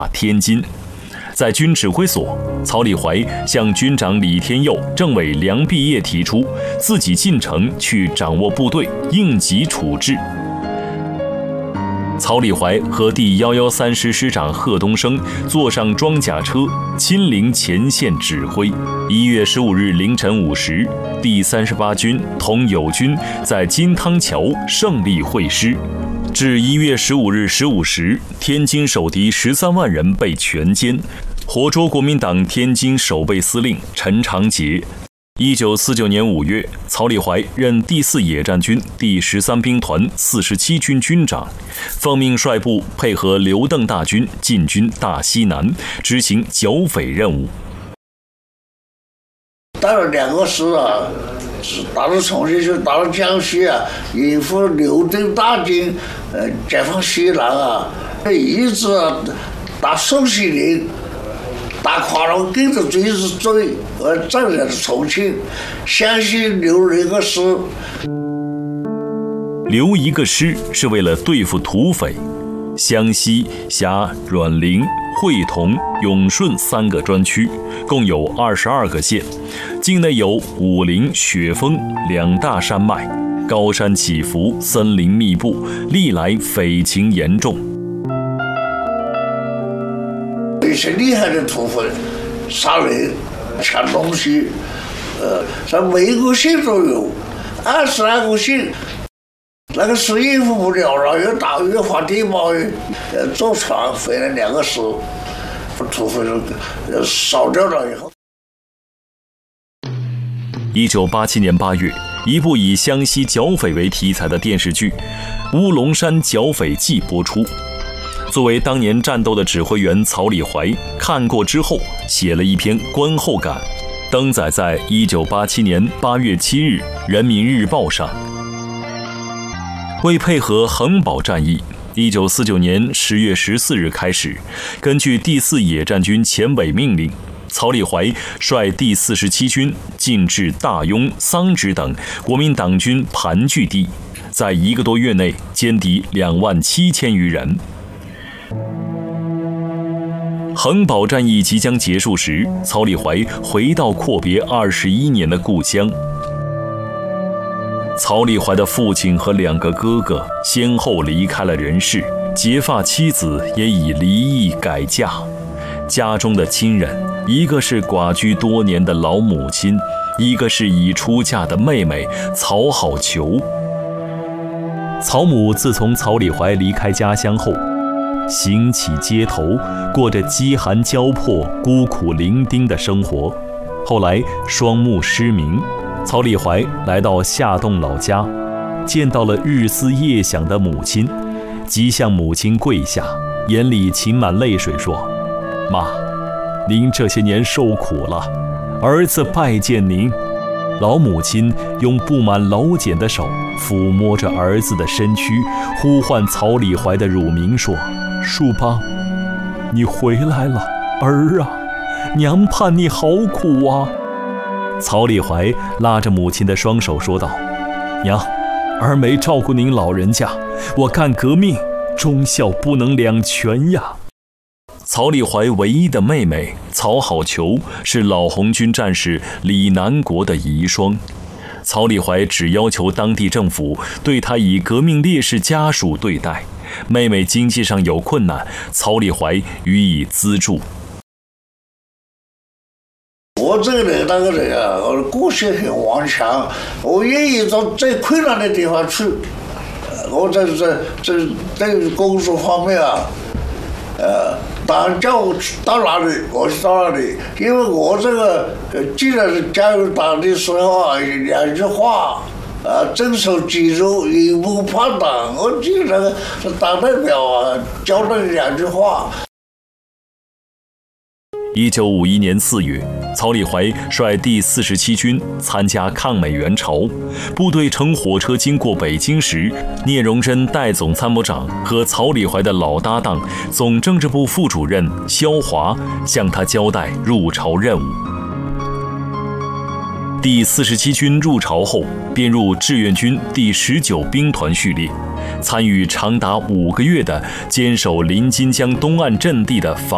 天津。在军指挥所，曹礼怀向军长李天佑、政委梁毕业提出自己进城去掌握部队，应急处置。曹礼怀和第113师师长贺东升坐上装甲车，亲临前线指挥。1月15日凌晨5时，第38军同友军在金汤桥胜利会师。至1月15日15时，天津守敌13万人被全歼，活捉国民党天津守备司令陈长捷。1949年5月，曹礼怀任第4野战军第13兵团47军军长，奉命率部配合刘邓大军进军大西南，执行剿匪任务。 带了2个师啊，打到重庆去，打到江西啊，应付刘邓大军，解放西南啊，一直打宋希龄。打垮了，跟着追是追，占领了重庆，湘西留了1个师。 留1个师是为了对付土匪。湘西辖阮陵、会同、永顺3个专区，共有22个县，境内有武陵、雪峰2大山脉，高山起伏，森林密布，历来匪情严重。 一些厉害的土匪杀人、抢东西，在每个县都有，20来个县，那个是应付不了了，越打越发地包，坐船毁了2个师，土匪就烧掉了以后。 1987年8月，一部以湘西剿匪为题材的电视剧《乌龙山剿匪记》播出。作为当年战斗的指挥员，曹礼怀看过之后写了一篇观后感，登载在1987年8月7日《人民日报》上。为配合衡宝战役，1949年10月14日开始，根据第4野战军前委命令，曹礼怀率第47军进至大庸、桑植等国民党军盘踞地，在1个多月内歼敌27000余人。衡宝战役即将结束时，曹礼怀回到阔别21年的故乡。曹礼怀的父亲和2个哥哥先后离开了人世，结发妻子也已离异改嫁。家中的亲人，一个是寡居多年的老母亲，一个是已出嫁的妹妹曹好逑。曹母自从曹礼怀离开家乡后，行乞街头，过着饥寒交迫、孤苦伶仃的生活。后来双目失明，曹礼怀来到下洞老家，见到了日思夜想的母亲，即向母亲跪下，眼里噙满泪水说：“妈，您这些年受苦了，儿子拜见您。”老母亲用布满老茧的手抚摸着儿子的身躯，呼唤曹礼怀的乳名说：“树邦，你回来了，儿啊，娘盼你好苦啊。”曹礼怀拉着母亲的双手说道：“娘，儿没照顾您老人家，我干革命，忠孝不能两全呀。”曹礼怀唯一的妹妹曹好逑是老红军战士李南国的遗孀。曹礼怀只要求当地政府对他以革命烈士家属对待，妹妹经济上有困难，曹礼怀予以资助。 我这个人那个人啊，我的个性很顽强，我愿意到最困难的地方去。我在工作方面啊，当然叫我到哪里我就到哪里，因为我这个既然是加入党的时候啊，2句话遵守纪律，永不叛党。我记得党代表啊交代2句话。 1951年4月，曹礼怀率第47军参加抗美援朝，部队乘火车经过北京时，聂荣臻代总参谋长和曹礼怀的老搭档总政治部副主任萧华向他交代入朝任务。第47军入朝后，便入志愿军第19兵团序列，参与长达5个月的坚守临津江东岸阵地的防